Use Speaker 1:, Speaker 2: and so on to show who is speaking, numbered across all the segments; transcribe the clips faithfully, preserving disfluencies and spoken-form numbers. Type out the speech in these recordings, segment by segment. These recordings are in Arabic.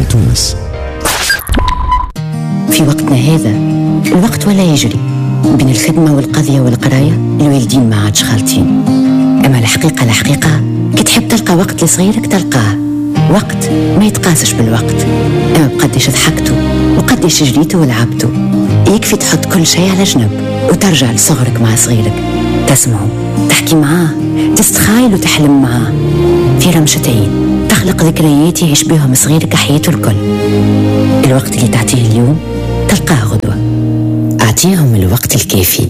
Speaker 1: تونس.
Speaker 2: في وقتنا هذا الوقت ولا يجري بين الخدمة والقضية والقراية، الوالدين ما عادش خالطين. أما الحقيقة الحقيقة كي تحب تلقى وقت لصغيرك تلقاه، وقت ما يتقاسش بالوقت، أما بقديش ضحكتوا وقديش جريتوا ولعبتوا. يكفي تحط كل شيء على جنب وترجع لصغرك مع صغيرك، تسمعوا، تحكي معاه، تستخايل وتحلم معاه في رمشتين، تخلق ذكريات يعيش بهم صغيرك حياته الكل. الوقت اللي تعطيه اليوم تلقاه غدوة. أعطيهم الوقت الكافي.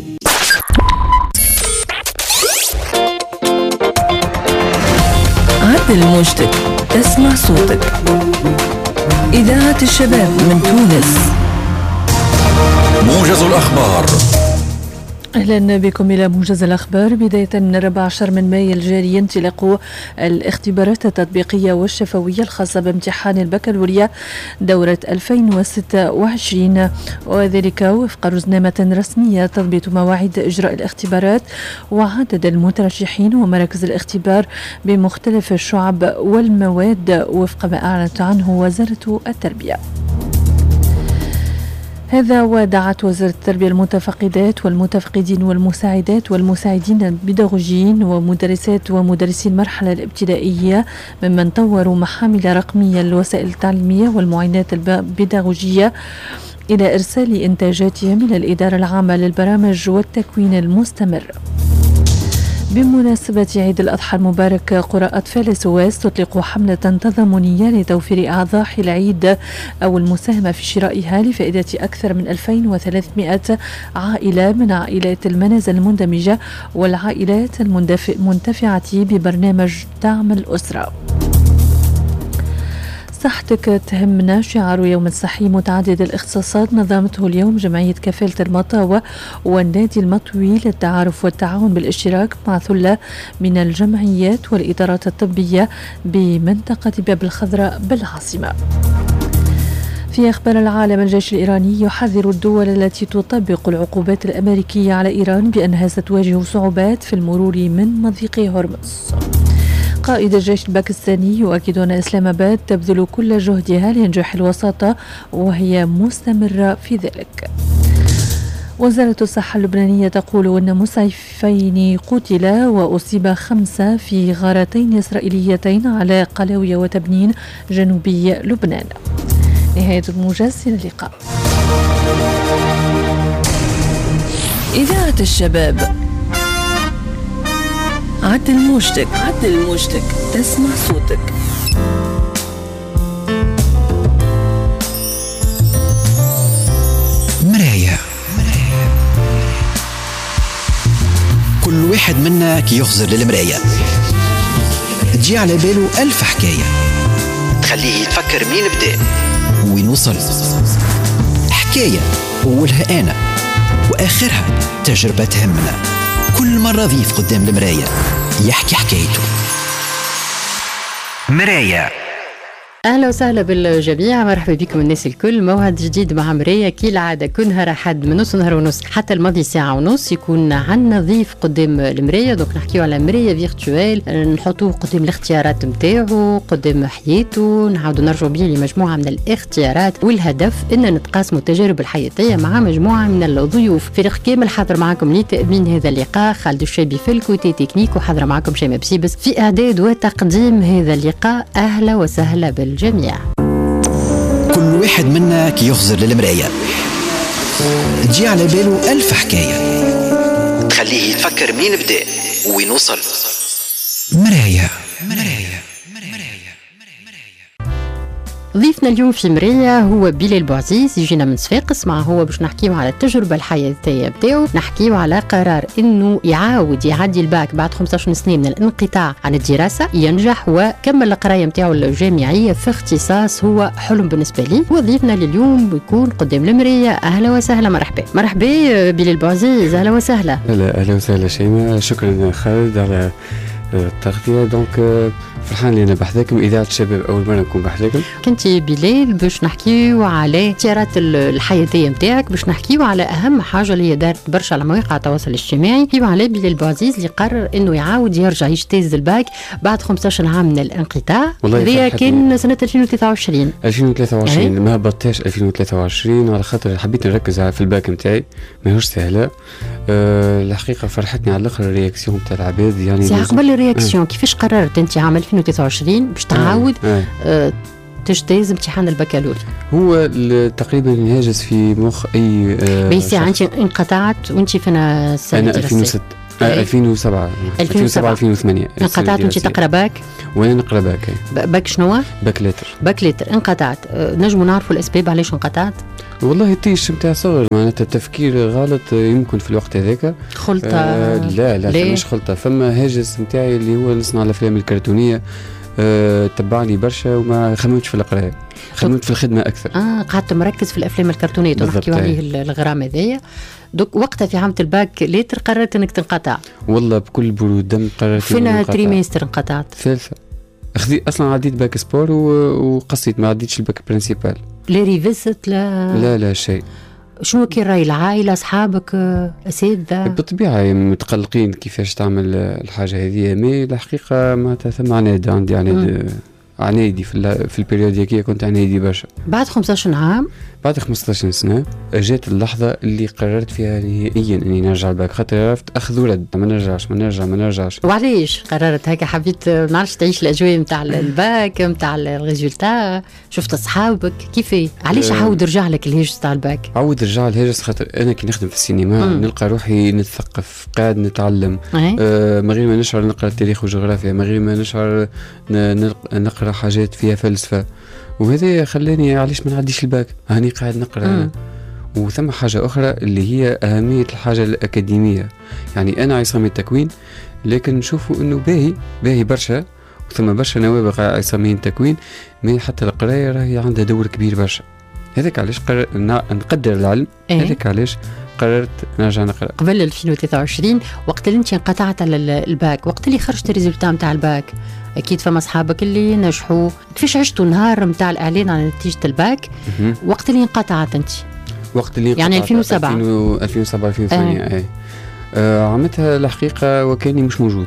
Speaker 3: عدل موجتك، اسمع صوتك. إذاعة الشباب من تونس.
Speaker 1: موجز الأخبار.
Speaker 3: أهلا بكم إلى موجز الأخبار. بداية من الرابع عشر من مايو الجاري ينطلق الاختبارات التطبيقية والشفوية الخاصة بامتحان البكالوريا دورة ألفين وستة وعشرين، وذلك وفق رزنامة رسمية تضبط مواعيد إجراء الاختبارات وعدد المترشحين ومراكز الاختبار بمختلف الشعب والمواد وفق ما أعلنت عنه وزارة التربية. هذا ودعت وزارة التربية المتفقدات والمتفقدين والمساعدات والمساعدين البيداغوجيين ومدرسات ومدرسي المرحلة الابتدائية ممن طوروا محامل رقمية للوسائل التعليمية والمعينات البيداغوجية إلى إرسال إنتاجاتهم إلى الإدارة العامة للبرامج والتكوين المستمر. بمناسبة عيد الأضحى المبارك، قرى أطفال سواس تطلق حملة تضامنية لتوفير أعضاء العيد أو المساهمة في شرائها لفائدة أكثر من ألفين وثلاثمائة عائلة من عائلات المنازل المندمجة والعائلات المنتفعة ببرنامج دعم الأسرة. صحتك تهمنا، شعار يوم الصحي متعدد الاختصاصات نظمته اليوم جمعية كفالة المطاوة والنادي المطوي للتعارف والتعاون بالاشتراك مع ثلة من الجمعيات والإدارات الطبية بمنطقة باب الخضراء بالعاصمة. في أخبار العالم، الجيش الإيراني يحذر الدول التي تطبق العقوبات الأمريكية على إيران بأنها ستواجه صعوبات في المرور من مضيق هرمز. قائد الجيش الباكستاني يؤكد أن إسلام آباد تبذل كل جهدها لإنجاح الوساطة وهي مستمرة في ذلك. وزارة الصحة اللبنانية تقول أن مسعفين قتلا وأصيب خمسة في غارتين إسرائيليتين على قلاوية وتبنين جنوبي لبنان. نهاية الموجز، إلى اللقاء.
Speaker 4: إذاعة الشباب. عدل موجتك، عدل موجتك، تسمع صوتك.
Speaker 5: مراية. كل واحد منا كي يخزر للمراية تجي على باله ألف حكاية تخليه يتفكر مين بدأ وين وصل. حكاية أولها أنا وآخرها تجربة تهمنا. كل مرة ضيف قدام المراية يحكي حكايته. مراية.
Speaker 6: أهلا وسهلا بالجميع، مرحبا بكم الناس الكل. موعد جديد مع مراية كي العادة، كل نهار أحد من نص نهار ونص حتى الماضي ساعة ونص يكون عنا ضيف قدام المراية. دوك نحكيو على مراية فيرتوال، نحطوه قدام الاختيارات متاعو، قدام حياته، نعاودو نرجعو بيه لمجموعة من الاختيارات، والهدف إن نتقاسموا التجارب الحياتية مع مجموعة من الضيوف. فريق كامل حاضر معكم لتأمين هذا اللقاء، خالد الشابي في الكوتي تكنيك، وحاضر معكم شيماء بسيبس في إعداد وتقديم هذا اللقاء. أهلا وسهلا بال الجميع.
Speaker 5: كل واحد منا كي يخزر للمراية تجي على باله ألف حكاية تخليه يتفكر مين بدأ وين وصل. مراية. مراية.
Speaker 6: ضيفنا اليوم في مراية هو بلال بوعزيز، يجينا من صفاقس. معه هو باش نحكيو على التجربة الحياتية بتاعو، نحكيو على قرار انه يعاود يعدي الباك بعد خمسة عشر سنة من الانقطاع عن الدراسة، ينجح وكمل القراية بتاعو الجامعية في اختصاص هو حلم بالنسبة لي. وضيفنا لليوم بيكون قدام المراية. اهلا وسهلا، مرحبا مرحبا بلال بوعزيز، اهلا وسهلا.
Speaker 7: اهلا اهلا وسهلا شيماء، شكرا خالد على
Speaker 1: التغذية. دونك فرحان اللي أنا بحذاكم إذاعة الشباب، أول مرة نكون بحذاكم.
Speaker 6: كنت بلال باش نحكيو على الاختيارات الحياتية متاعك، باش نحكيو على أهم حاجة اللي هي دارت برشا على مواقع التواصل الاجتماعي، نحكيو على بلال بوعزيز اللي قرر إنه يعاود يرجع يجتاز الباك بعد خمسة عشر عام من الانقطاع. هذه كان سنة ألفين وثلاثة وعشرين
Speaker 1: ألفين وثلاثة وعشرين ما هبطتش ألفين وثلاثة وعشرين على خاطر حبيت نركز في الباك متاعي، ما هوش سهلة. أه الحقيقة فرحتني على الآخر الرياكسيون تاع العباد. يعني
Speaker 6: سي قبل الرياكسيون، كيفاش قررت أنت عام ألفين وثلاثة وعشرين باش تعاود أه. أه تجتاز امتحان البكالوريا؟
Speaker 1: هو تقريبا ينهاجس في مخ أي أه
Speaker 6: بيسي أنت انقطعت وأنت فينا سنة
Speaker 1: أنا ألفين وستة ألفين وسبعة ألفين وسبعة ألفين وثمانية
Speaker 6: انقطعت وانت تقرا باك؟
Speaker 1: وانا نقرا باك.
Speaker 6: باك شنو؟
Speaker 1: باك ليتر.
Speaker 6: باك ليتر انقطعت. نجموا نعرفوا الاسباب علاش انقطعت؟
Speaker 1: والله الطيش نتاع صغر، معناتها التفكير غلط يمكن في الوقت هذاك.
Speaker 6: خلطه؟
Speaker 1: آه لا لا مش خلطه، فما هاجس نتاعي اللي هو نصنع الافلام الكرتونيه. آه تبعني برشا وما خممتش في القرايه، خممت في الخدمه اكثر.
Speaker 6: اه قعدت مركز في الافلام الكرتونيه تحكيوا عليه الغرام هذايا. دوك وقتها في عام الباك ليتر قررت انك تنقطع؟
Speaker 1: والله بكل برود دم قررت.
Speaker 6: فين تريمستر انقطعت؟
Speaker 1: ثالثه. اخذي اصلا عديت باك سبور وقصيت، ما عديتش الباك برينسيبال.
Speaker 6: لا ريفيست لا
Speaker 1: لا لا شيء.
Speaker 6: شنو كي راي العائله اصحابك اساتذه؟
Speaker 1: بالطبيعه متقلقين كيفاش تعمل الحاجه هذه، مي الحقيقه ما ثم عناد عندي عناد عنادي في في البريود هذيك كنت عنادي برشا.
Speaker 6: بعد خمسة عشر عام،
Speaker 1: بعد خمسة عشر سنه جات اللحظه اللي قررت فيها نهائيا اني نرجع الباك، خاطر عرفت اخذ ورد، ما نرجعش ما نرجع ما نرجعش.
Speaker 6: وعلاش قررت هكا؟ حبيت ما نعرفش تعيش الاجواء نتاع الباك نتاع الريزولتا، شفت اصحابك كيفاه؟ علاش عاود رجع لك الهاجس تاع الباك؟
Speaker 1: عاود رجع الهاجس خاطر انا كي نخدم في السينما مم. نلقى روحي نتثقف، قاعد نتعلم. آه من غير ما نشعر نقرا التاريخ والجغرافيا، من غير ما نشعر نقرا حاجات فيها فلسفه، وهذا خلاني علاش ما نعديش الباك، هاني قاعد نقرا أنا. وثم حاجه اخرى اللي هي اهميه الحاجه الاكاديميه. يعني انا عصامي التكوين، لكن نشوفوا انه باهي باهي برشا، وثم برشا نوابغ عصاميين التكوين، ما حتى القرايه راهي عندها دور كبير برشا. هذاك علاش قرر نقدر العلم. إيه؟ هذاك علاش قررت نرجع نقرا.
Speaker 6: قبل ألفين وثلاثة وعشرين وقت اللي انت انقطعت على الباك، وقت اللي خرجت الريزولتا نتاع الباك، اكيد فما اصحابك اللي نجحوا، كيفاش عشتوا النهار نتاع الاعلان على نتيجه الباك وقت اللي انقطعت انت؟
Speaker 1: وقت اللي
Speaker 6: يعني ألفين وسبعة
Speaker 1: ألفين وسبعة ألفين وثمانية اي آه عملتها الحقيقه وكاني مش موجود.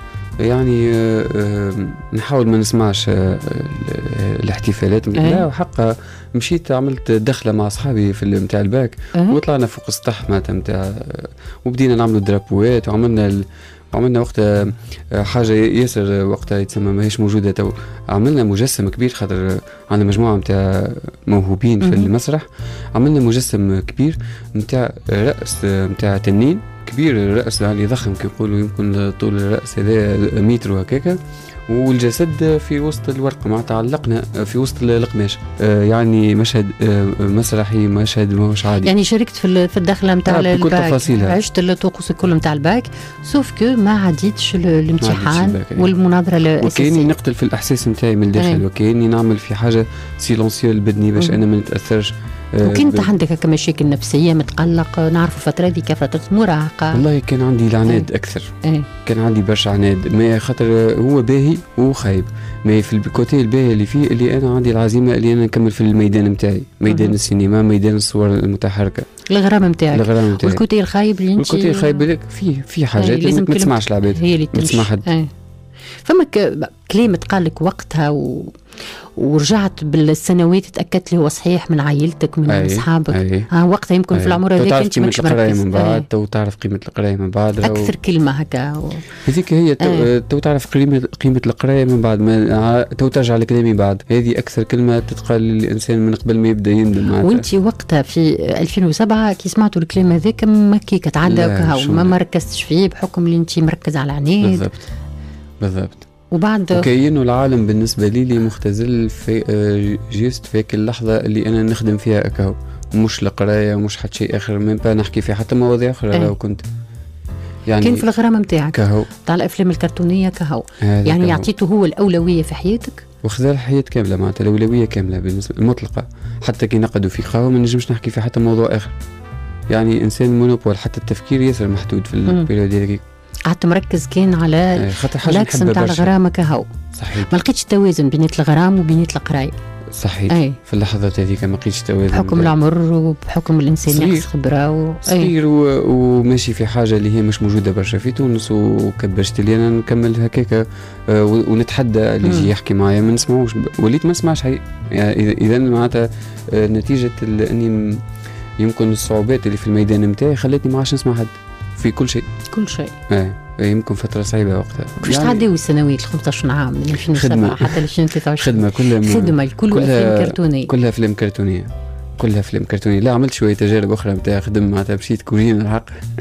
Speaker 1: يعني آه آه نحاول ما نسمعش آه الاحتفالات. لا وحقا مشيت عملت دخله مع اصحابي في نتاع الباك أه. وطلعنا فوق السطح معناتها نتاع، وبدينا نعملوا درابوات وعملنا ال... عملنا وقتها حاجه ياسر وقتها يتسمى ماهيش موجوده تو، عملنا مجسم كبير خاطر عندنا مجموعه نتاع موهوبين في المسرح. عملنا مجسم كبير نتاع رأس نتاع تنين كبير، الرأس يعني ضخم كي يقولوا، يمكن طول الرأس هذا متر وهكاكا، والجسد في وسط الورقة معناتها علقنا في وسط القماش. آه يعني مشهد آه مسرحي، مشهد ماهوش عادي.
Speaker 6: يعني شاركت في في الدخلة نتاع
Speaker 1: آه
Speaker 6: الباك، عشت الطقوس الكل نتاع الباك، سوف كو ما عديتش الامتحان والمناظرة الأساسية.
Speaker 1: وكاني نقتل في الإحساس نتاعي من الداخل، وكاني نعمل في حاجة سيلونسيو لبدني باش أنا ما نتأثرش.
Speaker 6: وكنت عندك هكا مشاكل نفسية، متقلق؟ نعرف الفترة دي فترة مراهقة.
Speaker 1: والله كان عندي العناد أكثر. ايه؟ كان عندي برشا عناد، ما خاطر هو باهي وخايب، ما في الكوتي الباهي اللي فيه اللي أنا عندي العزيمة اللي أنا نكمل في الميدان نتاعي، ميدان السينما، ميدان الصور المتحركة،
Speaker 6: الغرام نتاعك.
Speaker 1: الغرام نتاعي.
Speaker 6: والكوتي الخايب اللي انت
Speaker 1: الكوتي الخايب في في حاجات لازم ما تسمعش العباد،
Speaker 6: هي اللي
Speaker 1: ما تسمع حد.
Speaker 6: ايه. فما كلام تقال لك وقتها و... ورجعت بالسنوات تأكدت لي هو صحيح من عائلتك من أصحابك. ها وقتها يمكن أي. في العمر هذاك انت ماكش مركز
Speaker 1: من بعد تو تعرف قيمة القراية من بعد.
Speaker 6: أكثر و... كلمة هكا و...
Speaker 1: هذيك هي تو, تو تعرف قيمة قيمة القراية من بعد ما تو ترجع لكلامي بعد. هذه أكثر كلمة تتقال للإنسان من قبل ما يبدأ يندم.
Speaker 6: وأنت وقتها في ألفين وسبعة كي سمعتوا الكلام هذاك ما كي كتعدى ما مركزتش فيه بحكم اللي انت مركز على عناد.
Speaker 1: بالضبط بالضبط.
Speaker 6: وبعد
Speaker 1: وكأنه العالم بالنسبة لي لي مختزل في جيست فيك اللحظة اللي أنا نخدم فيها أكاو، مش القراية ومش حتى شيء آخر، من با نحكي فيه حتى مواضيع أخرى. لو كنت
Speaker 6: يعني كان في الغرام نتاعك
Speaker 1: كهو
Speaker 6: تاع الأفلام الكرتونية كهو، يعني يعطيته هو الأولوية في حياتك،
Speaker 1: وخذ الحياة كاملة معناتها الأولوية كاملة بالنسبة المطلقة. حتى كي نقدوا في قهوة ما نجمش نحكي في حتى موضوع آخر، يعني إنسان مونوبول، حتى التفكير ياسر محدود في البيريود هذيك.
Speaker 6: قعدت مركز كان على
Speaker 1: لاكس
Speaker 6: نتاع الغرامه كهو.
Speaker 1: صحيح.
Speaker 6: ما لقيتش توازن بين الغرام وبين القرايه.
Speaker 1: صحيح. أي. في اللحظات هذيك ما لقيتش توازن
Speaker 6: بحكم العمر وبحكم الانسان ناقص خبره و...
Speaker 1: صغير و... وماشي في حاجه اللي هي مش موجوده برشا في تونس، وكبشت لي انا نكمل هكاك ونتحدى اللي يجي يحكي معايا ما نسمعوش، وليت ما نسمعش حي يعني. اذا معناتها نتيجه اني يمكن الصعوبات اللي في الميدان نتاعي خلتني ما عادش نسمع حد في كل شيء
Speaker 6: كل شيء.
Speaker 1: اه يمكن فتره صعيبه وقتها.
Speaker 6: كيفاش يعني تعديوا السنوات ال خمسة عشر عام من ألفين وسبعة حتى ل ألفين وثلاثة وعشرين؟
Speaker 1: خدمه كلها
Speaker 6: خدمه كلها افلام كرتونيه
Speaker 1: كلها افلام كرتونيه كلها افلام كرتونيه. لا عملت شويه تجارب اخرى نتاع خدم معناتها مشيت كوجينه الحق.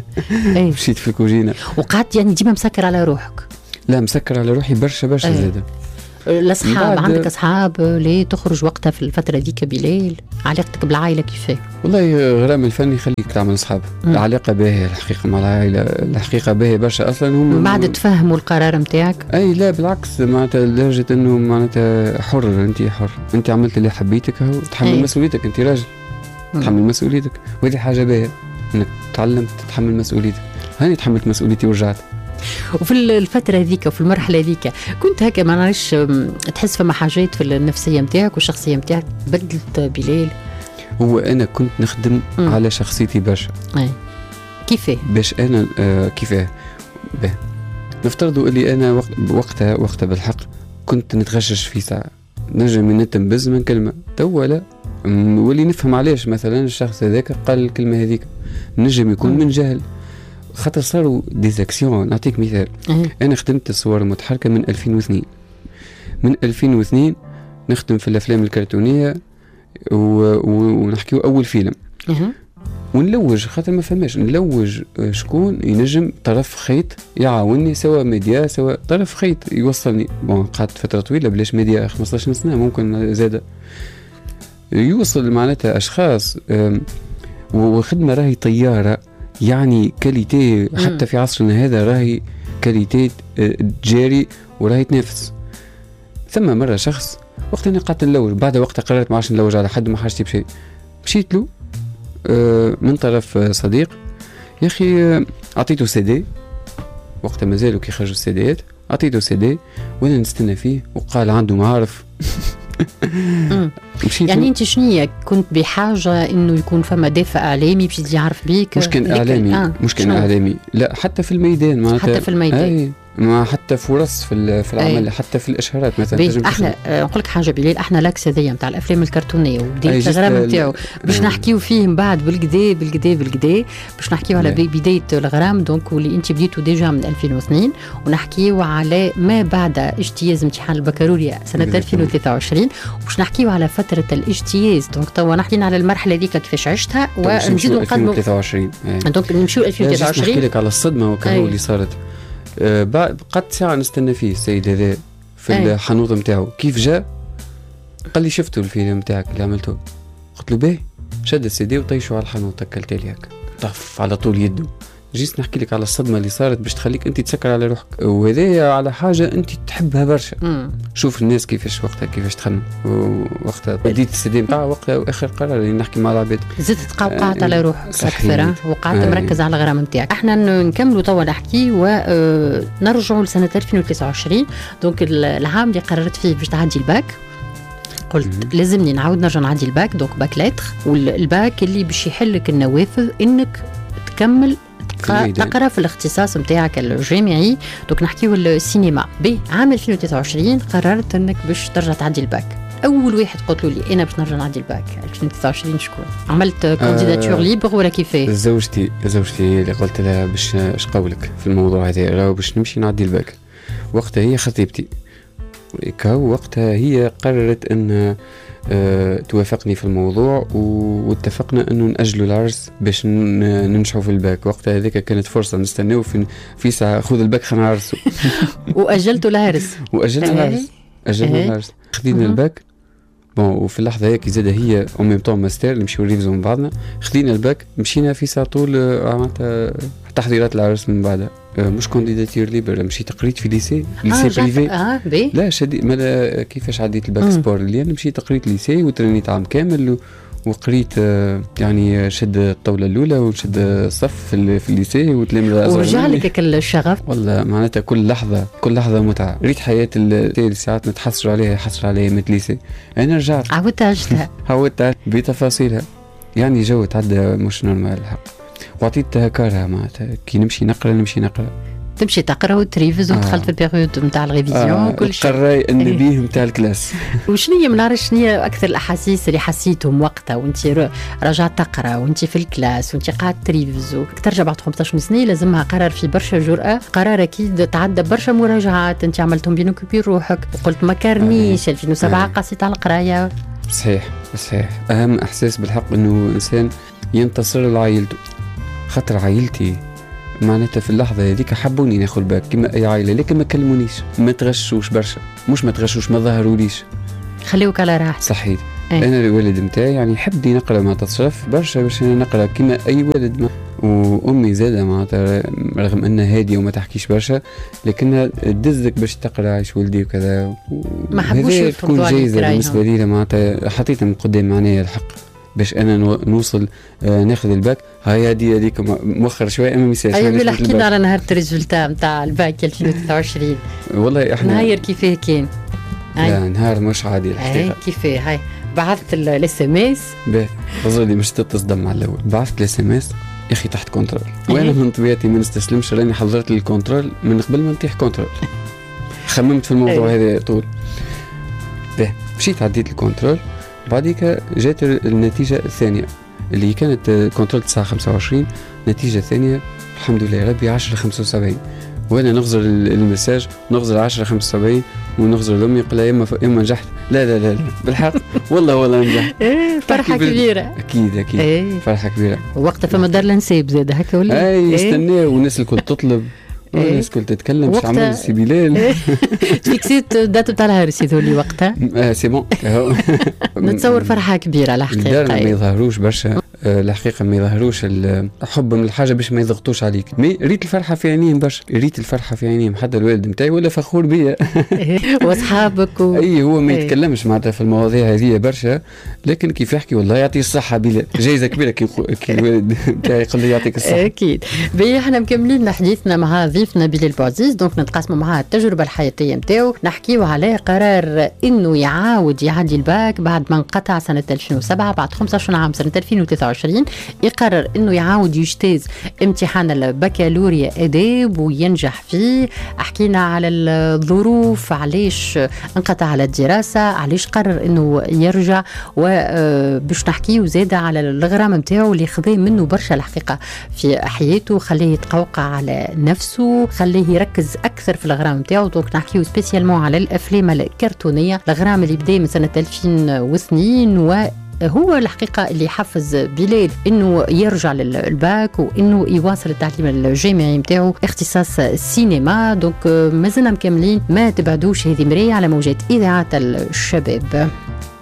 Speaker 1: مشيت في الكوجينه
Speaker 6: وقعدت يعني ديما مسكر على روحك؟
Speaker 1: لا مسكر على روحي برشا برشا زاده.
Speaker 6: الاصحاب عندك اصحاب ليه تخرج وقتها في الفتره ديك بليل؟ علاقتك بالعائله كيفاه؟
Speaker 1: والله غرام الفن يخليك تعمل اصحاب. العلاقه باهيه الحقيقه مع العائله، الحقيقه باهيه برشا اصلا. هم
Speaker 6: بعد تفهموا القرار نتاعك؟
Speaker 1: اي لا بالعكس معناتها لدرجه انه معناتها حر، انت حر، انت عملت اللي حبيتك اهو تحمل أي. مسؤوليتك، انت راجل تحمل مسؤوليتك، وهذه حاجه باهيه انك تعلمت تتحمل مسؤوليتك. هاني تحملت مسؤوليتي ورجعت.
Speaker 6: وفي الفترة هذيك وفي المرحلة هذيك كنت هكا ما نعرفش تحس فما حاجات في النفسية نتاعك والشخصية نتاعك بدلت بليل؟
Speaker 1: هو أنا كنت نخدم م. على شخصيتي برشا.
Speaker 6: أي كيفاه؟
Speaker 1: باش أنا آه كيفاه؟ به نفترضوا اللي أنا وقت وقتها وقتها بالحق كنت نتغشش في ساعة نجم نتنبز من كلمة توا لا ولي نفهم علاش مثلا الشخص هذاك قال الكلمة هذيك، نجم يكون م. من جهل خاطر صاروا ديزاكسيون. نعطيك مثال. أه. أنا خدمت الصور المتحركة من ألفين واثنين من ألفين واثنين نخدم في الأفلام الكرتونية و... و... ونحكيو أول فيلم. أه. ونلوج خاطر ما فهماش نلوج شكون ينجم طرف خيط يعاونني سواء ميديا سواء طرف خيط يوصلني. بون قعدت فترة طويلة بلاش ميديا خمسة عشر سنة ممكن زادة يوصل معناتها أشخاص. وخدمة راهي طيارة يعني كاليتي حتى في عصرنا هذا راهي كاليتي جاري وراهي تنافس. ثم مرة شخص وقت أنا قعدت نلوج بعد وقت قررت ما عادش نلوج على حد ما حاجتي بشيء، مشيت له من طرف صديق يا أخي أعطيته سيدي وقتها مازالوا كي خرجوا السيديات، أعطيته سيدي وأنا نستنى فيه وقال عنده معارف.
Speaker 6: يعني انت شنية كنت بحاجة انه يكون فما دافع اعلامي باش يعرف بيك؟
Speaker 1: مش كان اعلامي آه. مش كان اعلامي لا حتى في الميدان معناتها
Speaker 6: حتى في الميدان
Speaker 1: اي ما حتى فرص في في العمل أي. حتى في الاشهارات مثلا.
Speaker 6: احنا نقول لك حاجه بليل، احنا لاكس هذيا نتاع الافلام الكرتونيه وبدايه الغرام نتاعو باش نحكيو فيه من بعد بالكدا بالكدا بالكدا باش نحكيو على بدايه الغرام دونك واللي انت بديتو ديجا من ألفين واثنين، ونحكيو على ما بعد اجتياز امتحان البكالوريا سنه ألفين وثلاثة وعشرين، وباش نحكيو على فتره الاجتياز. دونك توا نحكينا على المرحله هذيك كيفاش عشتها ونزيدو نقدموا
Speaker 1: ألفين وثلاثة وعشرين.
Speaker 6: دونك نمشيو ألفين وثلاثة وعشرين
Speaker 1: نحكي لك على الصدمه وكانوا اللي صارت. أه بعد قد ساعة نستنى فيه السيد هذا في أي. الحنوط متاعه كيف جاء قال لي شفتوا الفيلم متاعك اللي عملته؟ قلت له باهي، شد السيدي وطيشه على الحنوط تكلت لي هكا طف على طول يده. جيت نحكي لك على الصدمة اللي صارت باش تخليك انت تسكر على روحك، وهذا على حاجة انت تحبها برشا. مم. شوف الناس كيفاش وقتها كيفاش تخدم وقتها بديت السيدي متاعها وقتها واخر قرار اللي نحكي مع العباد
Speaker 6: زدت قعدت آه على روحك اكثر وقعدت آه مركز على الغرام نتاعك. احنا نكملوا توا نحكي ونرجعوا لسنة ألفين وثلاثة وعشرين. دونك العام اللي قررت فيه باش تعدي الباك قلت مم. لازمني نعاود نرجع نعدي الباك. دونك باك لاتر، والباك اللي باش يحلك النوافذ انك تكمل تقرا في الاختصاص نتاعك الجامعي. دوك نحكيو السينما. بعام ألفين وثلاثة وعشرين قررت انك باش ترجع تعدي الباك. اول واحد قلت له لي انا باش نرجع نعدي الباك ألفين وثلاثة وعشرين شكون؟ عملت كانديداتور آه ليبر ولا كيفاه؟
Speaker 1: زوجتي زوجتي اللي قلت لها باش اش قولك في الموضوع هذا، راهو باش نمشي نعدي الباك. وقتها هي خطيبتي كاو وقتها هي قررت ان أه توافقني في الموضوع واتفقنا انه نأجلوا العرس باش ننجحوا في الباك. وقتها هذيك كانت فرصه نستناو في في ساعه خذ الباك خلينا نعرسوا.
Speaker 6: واجلتوا العرس
Speaker 1: واجلنا العرس اجلنا العرس خذينا الباك. بون وفي اللحظه هيك زاد هي او ميم طون ماستر اللي نمشيو ريفزو من بعضنا، خذينا الباك مشينا في ساعه طول معناتها تحضيرات العرس من بعدها. مش كانديداتير ليبر، مشيت قريت في ليسي ليسي
Speaker 6: آه
Speaker 1: بريفي.
Speaker 6: اه بي
Speaker 1: لا شدي مالا كيفاش عديت الباك سبور اللي انا مشيت قريت ليسي وترنيت عام كامل وقريت يعني شد الطاولة الأولى وشد الصف في, في الليسي وتلامذة
Speaker 6: ورجع لك الشغف
Speaker 1: والله معناتها كل لحظة كل لحظة متعة. ريت حياة اللي ساعات نتحسر عليها يحسر عليها مثل ليسي. أنا رجعت
Speaker 6: عودت عشتها
Speaker 1: عودت بتفاصيلها يعني جو تعدى مش نورمال الحق. وعطيت هكارها معناتها كي نمشي نقرأ نمشي نقرأ
Speaker 6: تمشي تقرا وتريفز ودخلت في البيريود نتاع الريفيزيون
Speaker 1: آه
Speaker 6: وكل شيء.
Speaker 1: قراي النبيه نتاع الكلاس.
Speaker 6: وشنو هي من عارف شنو هي اكثر الاحاسيس اللي حسيتهم وقتها وانت راجعت تقرا وانت في الكلاس وانت قاعد تريفز ترجع بعد خمسطاش سنه لازمها قرار في برشا جرأة، قرار اكيد تعدى برشا مراجعات انت عملتهم بينك وبين روحك وقلت ما كارنيش. ألفين وسبعة قاسيت على القرايه.
Speaker 1: صحيح صحيح. اهم احساس بالحق انه انسان ينتصر لعائلته، خاطر عائلتي معناتها في اللحظة هذيك حبوني ناخذ باك كما أي عائلة، لكن ما كلمونيش ما تغشوش برشا، مش ما تغشوش ما ظهروليش،
Speaker 6: خليوك على راحتك.
Speaker 1: صحيح. أيه. أنا الوالد متاعي يعني يحبني نقرأ ما تصرف برشا باش أنا نقرأ كما أي والد ما. وأمي زادة معناتها رغم أنها هادية وما تحكيش برشا لكنها تدزك باش تقرأ عيش ولدي وكذا،
Speaker 6: ما حبوش
Speaker 1: تكون جايزة بالنسبة لي معناتها حطيتها من قدام معناها الحق باش انا نوصل آه ناخذ الباك. هاي هذه هذيك مؤخر شويه اما ميساج.
Speaker 6: ايوه حكينا على نهار الريزولتا نتاع الباك ألفين وثلاثة وعشرين.
Speaker 1: والله احنا
Speaker 6: نهار كيفاه كان؟
Speaker 1: لا نهار مش عادي الحقيقه.
Speaker 6: كيفاه؟ هاي بعثت الاس ام اس
Speaker 1: باهي غزولي مش تتصدم على الاول. بعثت الاس ام اس يا اخي تحت كنترول وانا من طبيعتي ما نستسلمش، راني حضرت الكنترول من قبل ما نطيح كنترول. خممت في الموضوع هذا طول. باهي مشيت عديت الكنترول بعديك جات النتيجة الثانية اللي كانت كنترول تسعة خمسة وعشرين. النتيجة الثانية الحمد لله ربي عشرة خمسة وسبعين وانا نغزر المساج نغزر عشرة خمسة وسبعين ونغزر لأمي قال يا اما اما نجحت. لا لا لا, لا. بالحق والله والله نجحت.
Speaker 6: فرحة كبيرة
Speaker 1: اكيد اكيد ايه. فرحة كبيرة.
Speaker 6: وقتها فما دار لنسيب زاد هكا ولا
Speaker 1: اي يستناه والناس الكل تطلب والناس كل تتكلم باش عمل سي بلال.
Speaker 6: فيكسيت دات بتاع العرس يذولي وقتها.
Speaker 1: اه سي بون.
Speaker 6: نتصور فرحة كبيرة على الحقيقة.
Speaker 1: الدار ما يظهروش برشا الحقيقة ما يظهروش الحب من الحاجة باش ما يضغطوش عليك. مي ريت الفرحة في عينيهم برشا، ريت الفرحة في عينيهم. حتى الوالد متاعي ولا فخور بيا.
Speaker 6: واصحابك و...
Speaker 1: اي هو ما يتكلمش معناتها في المواضيع هذه برشا، لكن كيف يحكي والله يعطيه الصحة بلا جايزة كبيرة كي الوالد متاعي يقول لي يعطيك الصحة.
Speaker 6: اكيد. بي احنا مكملين حديثنا مع ضيفنا بلال بوعزيز، دونك نتقاسموا معاه التجربة الحياتية نتاعو، نحكيو على قرار انه يعاود يعدي الباك بعد ما انقطع سنة ألفين وسبعة بعد خمسة عشر عام سنة ألفين وثلاثة وعشرين. يقرر انه يعاود يجتاز امتحان البكالوريا اداب وينجح فيه. حكينا على الظروف علاش انقطع على الدراسة، علاش قرر انه يرجع، وباش نحكيو زادة على الغرام نتاعو اللي خذاه منه برشا الحقيقة في حياته، خليه يتقوقع على نفسه، خليه يركز اكثر في الغرام نتاعو. دونك نحكيو سبيسيالمون على الافلام الكرتونية، الغرام اللي بدا من سنة ألفين واثنين و هو الحقيقة اللي حفز بلال إنه يرجع للباك وإنه يواصل التعليم الجامعي متاعه اختصاص السينما. دونك مازلنا مكملين، ما تبعدوش، هذه مراية على موجات إذاعة الشباب.